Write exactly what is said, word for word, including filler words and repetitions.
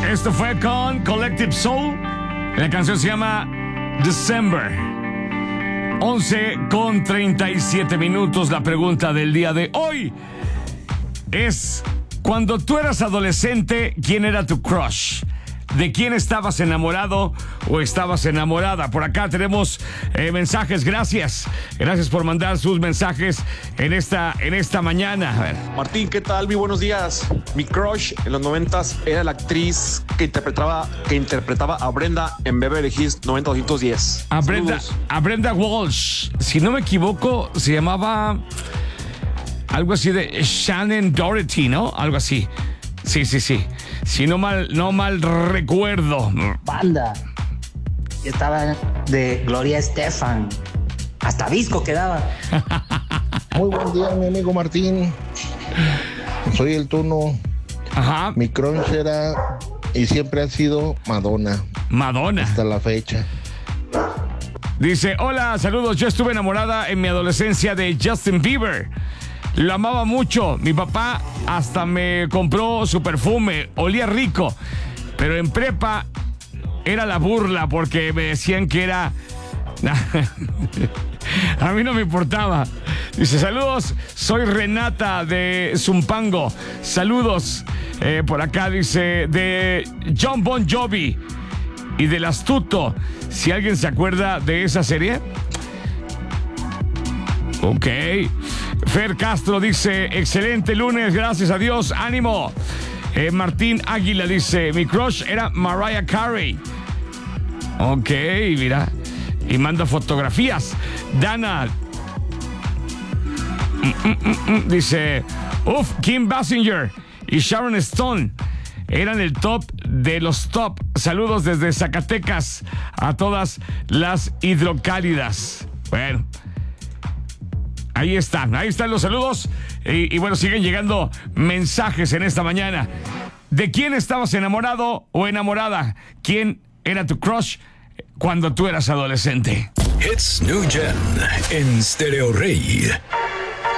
Esto fue con Collective Soul. La canción se llama December. once con treinta y siete minutos. La pregunta del día de hoy es: cuando tú eras adolescente, ¿quién era tu crush? ¿De quién estabas enamorado o estabas enamorada? Por acá tenemos eh, mensajes. Gracias. Gracias por mandar sus mensajes en esta, en esta mañana. A ver. Martín, ¿qué tal? Muy buenos días. Mi crush en los noventas era la actriz que interpretaba, que interpretaba a Brenda en Beverly Hills noventa doscientos diez. A Brenda, a Brenda Walsh. Si no me equivoco, se llamaba algo así de Shannon Doherty, ¿no? Algo así. Sí, sí, sí. Si no mal, no mal recuerdo. Banda. Yo estaba de Gloria Estefan. Hasta disco quedaba. Muy buen día, mi amigo Martín. Soy el Tuno. Ajá. Mi crush era y siempre ha sido Madonna. Madonna. Hasta la fecha. Dice: hola, saludos. Yo estuve enamorada en mi adolescencia de Justin Bieber. Lo amaba mucho. Mi papá hasta me compró su perfume. Olía rico. Pero en prepa era la burla porque me decían que era... A mí no me importaba. Dice: saludos, soy Renata de Zumpango. Saludos. Eh, por acá dice de John Bon Jovi y del Astuto. Si alguien se acuerda de esa serie. Ok. Fer Castro dice: excelente lunes, gracias a Dios, ánimo. Eh, Martín Águila dice: mi crush era Mariah Carey. Ok, mira. Y manda fotografías. Dana mm, mm, mm, mm, dice: uff, Kim Basinger y Sharon Stone eran el top de los top. Saludos desde Zacatecas a todas las hidrocálidas. Bueno, ahí están, ahí están los saludos. Y, y bueno, siguen llegando mensajes en esta mañana. ¿De quién estabas enamorado o enamorada? ¿Quién era tu crush cuando tú eras adolescente? Hits New Gen en Stereo Rey.